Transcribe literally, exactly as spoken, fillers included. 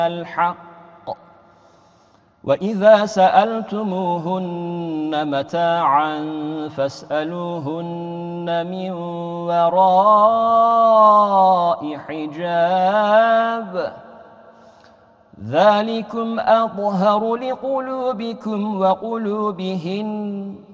الحق وإذا سألتموهن متاعا فاسألوهن من وراء حجاب ذلكم أطهر لقلوبكم وقلوبهن